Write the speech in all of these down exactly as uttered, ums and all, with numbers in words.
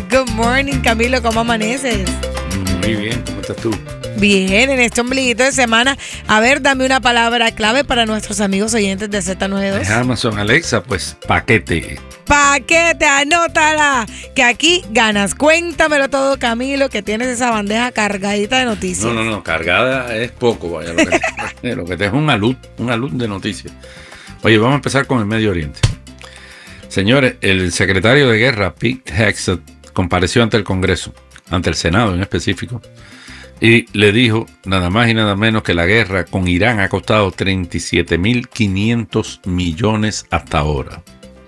Good morning, Camilo, ¿cómo amaneces? Muy bien, ¿cómo estás tú? Bien, en este ombliguito de semana. A ver, dame una palabra clave para nuestros amigos oyentes de Z noventa y dos. Es Amazon Alexa, pues paquete. Paquete, anótala, que aquí ganas. Cuéntamelo todo, Camilo, que tienes esa bandeja cargadita de noticias. No, no, no, cargada es poco, vaya, lo que te, lo que te es un alud, un alud de noticias. Oye, vamos a empezar con el Medio Oriente. Señores, el secretario de Guerra, Pete Hegseth, compareció ante el Congreso, ante el Senado en específico, y le dijo nada más y nada menos que la guerra con Irán ha costado treinta y siete mil quinientos millones hasta ahora.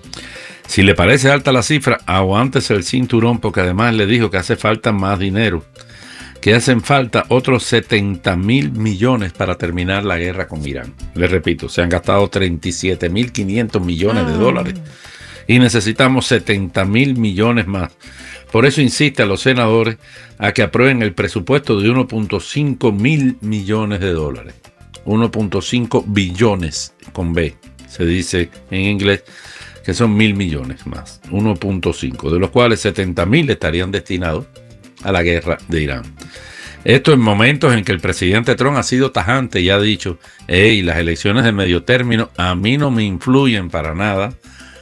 Si le parece alta la cifra, aguántese el cinturón, porque además le dijo que hace falta más dinero, que hacen falta otros setenta mil millones para terminar la guerra con Irán. Les repito, se han gastado treinta y siete mil quinientos millones de dólares y necesitamos setenta mil millones más. Por eso insiste a los senadores a que aprueben el presupuesto de uno punto cinco mil millones de dólares. uno punto cinco billones con B, se dice en inglés, que son mil millones más. uno punto cinco, de los cuales setenta mil estarían destinados a la guerra de Irán. Esto en momentos en que el presidente Trump ha sido tajante y ha dicho, hey, las elecciones de medio término a mí no me influyen para nada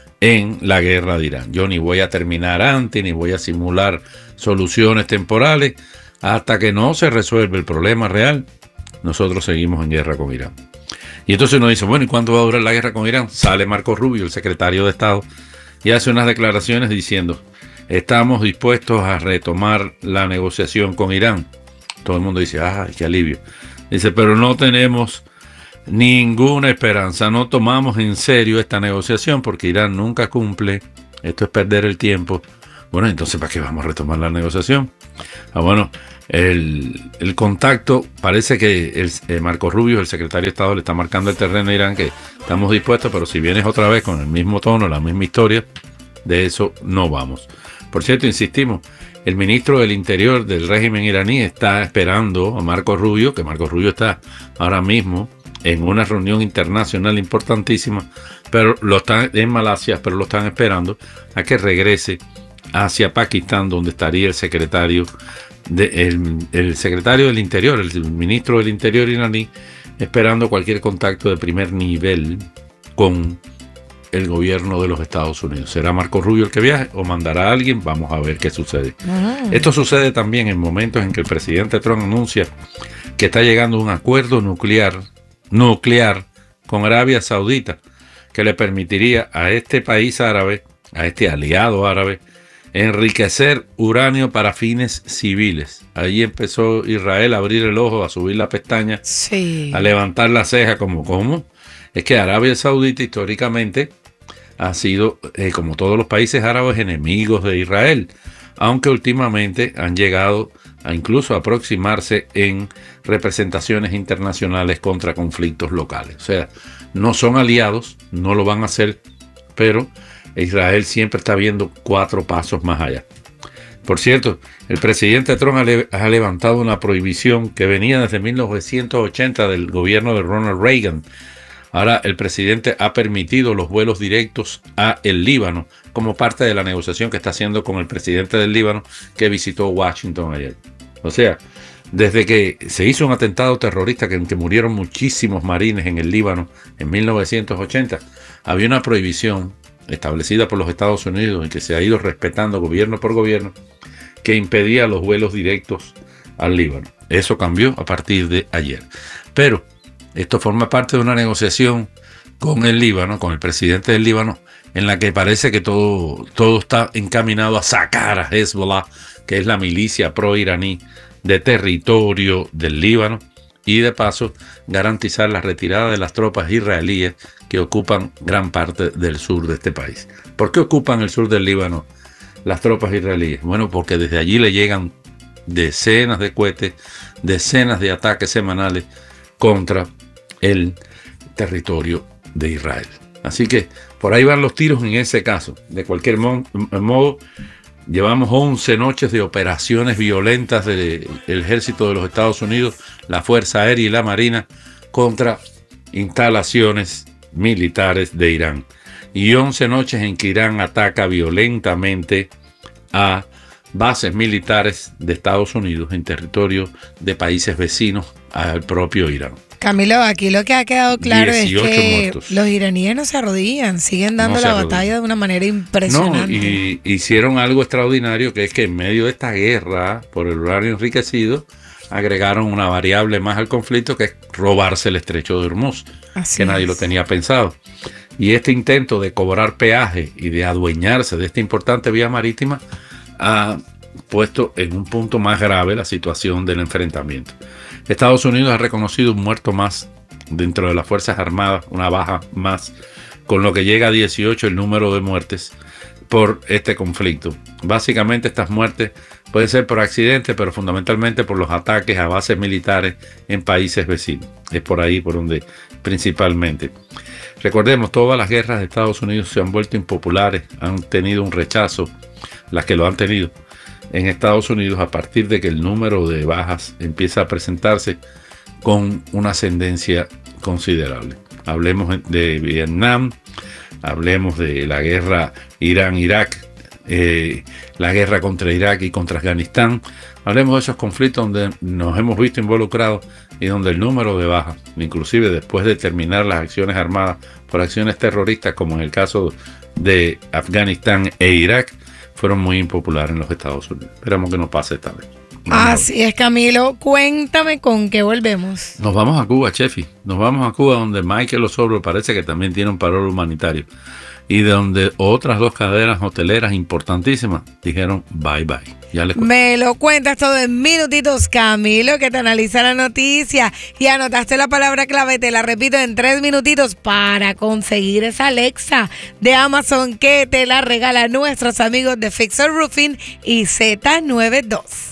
en la guerra de Irán. Yo ni voy a terminar antes, ni voy a simular soluciones temporales. Hasta que no se resuelve el problema real, nosotros seguimos en guerra con Irán. Y entonces uno dice, bueno, ¿y cuánto va a durar la guerra con Irán? Sale Marco Rubio, el secretario de Estado, y hace unas declaraciones diciendo, estamos dispuestos a retomar la negociación con Irán. Todo el mundo dice, ¡ay, qué alivio! Dice, pero no tenemos ninguna esperanza, no tomamos en serio esta negociación porque Irán nunca cumple, esto es perder el tiempo. Bueno, entonces ¿para qué vamos a retomar la negociación? Ah, bueno, el, el contacto, parece que el, el Marco Rubio, el secretario de Estado, le está marcando el terreno a Irán, que estamos dispuestos, pero si vienes otra vez con el mismo tono, la misma historia, de eso no vamos. Por cierto, insistimos, el ministro del Interior del régimen iraní está esperando a Marco Rubio, que Marco Rubio está ahora mismo en una reunión internacional importantísima, pero lo están en Malasia, pero lo están esperando a que regrese hacia Pakistán, donde estaría el secretario de, el, el secretario del Interior, el ministro del Interior iraní, esperando cualquier contacto de primer nivel con el gobierno de los Estados Unidos. ¿Será Marco Rubio el que viaje o mandará a alguien? Vamos a ver qué sucede. Uh-huh. Esto sucede también en momentos en que el presidente Trump anuncia que está llegando a un acuerdo nuclear nuclear con Arabia Saudita, que le permitiría a este país árabe, a este aliado árabe, enriquecer uranio para fines civiles. Ahí empezó Israel a abrir el ojo, a subir la pestaña, sí, a levantar la ceja, como, ¿cómo? Es que Arabia Saudita históricamente ha sido, eh, como todos los países árabes, enemigos de Israel, aunque últimamente han llegado a incluso aproximarse en representaciones internacionales contra conflictos locales. O sea, no son aliados, no lo van a hacer, pero Israel siempre está viendo cuatro pasos más allá. Por cierto, el presidente Trump ha levantado una prohibición que venía desde mil novecientos ochenta del gobierno de Ronald Reagan. Ahora el presidente ha permitido los vuelos directos a el Líbano como parte de la negociación que está haciendo con el presidente del Líbano, que visitó Washington ayer. O sea, desde que se hizo un atentado terrorista en que murieron muchísimos marines en el Líbano en mil novecientos ochenta, había una prohibición establecida por los Estados Unidos y que se ha ido respetando gobierno por gobierno, que impedía los vuelos directos al Líbano. Eso cambió a partir de ayer. Pero esto forma parte de una negociación con el Líbano, con el presidente del Líbano, en la que parece que todo, todo está encaminado a sacar a Hezbollah, que es la milicia pro-iraní, de territorio del Líbano, y de paso garantizar la retirada de las tropas israelíes que ocupan gran parte del sur de este país. ¿Por qué ocupan el sur del Líbano las tropas israelíes? Bueno, porque desde allí le llegan decenas de cohetes, decenas de ataques semanales contra el territorio de Israel. Así que por ahí van los tiros en ese caso. De cualquier modo, llevamos once noches de operaciones violentas del ejército de los Estados Unidos, la Fuerza Aérea y la Marina, contra instalaciones militares de Irán. Y once noches en que Irán ataca violentamente a bases militares de Estados Unidos en territorio de países vecinos al propio Irán. Camilo, aquí lo que ha quedado claro es que muertos. Los iraníes no se arrodillan, siguen dando no la batalla arrodillan. de una manera impresionante. No, y hicieron algo extraordinario, que es que en medio de esta guerra por el uranio enriquecido, agregaron una variable más al conflicto, que es robarse el estrecho de Hormuz, Así que es. nadie lo tenía pensado. Y este intento de cobrar peaje y de adueñarse de esta importante vía marítima ha puesto en un punto más grave la situación del enfrentamiento. Estados Unidos ha reconocido un muerto más dentro de las Fuerzas Armadas, una baja más, con lo que llega a dieciocho el número de muertes por este conflicto. Básicamente estas muertes pueden ser por accidente, pero fundamentalmente por los ataques a bases militares en países vecinos. Es por ahí por donde principalmente. Recordemos, todas las guerras de Estados Unidos se han vuelto impopulares, han tenido un rechazo, las que lo han tenido en Estados Unidos, a partir de que el número de bajas empieza a presentarse con una ascendencia considerable. Hablemos de Vietnam, hablemos de la guerra Irán-Irak, eh, la guerra contra Irak y contra Afganistán. Hablemos de esos conflictos donde nos hemos visto involucrados y donde el número de bajas, inclusive después de terminar las acciones armadas por acciones terroristas, como en el caso de Afganistán e Irak, fueron muy impopulares en los Estados Unidos. Esperamos que no pase esta vez. Así es, Camilo. Cuéntame con qué volvemos. Nos vamos a Cuba, Chefi. Nos vamos a Cuba, donde Michael Osorbo parece que también tiene un paro humanitario. Y de donde otras dos cadenas hoteleras importantísimas dijeron bye bye. Ya les cuento. Me lo cuentas todo en minutitos, Camilo, que te analiza la noticia. Y anotaste la palabra clave, te la repito en tres minutitos, para conseguir esa Alexa de Amazon que te la regala nuestros amigos de Fixer Roofing y Z noventa y dos.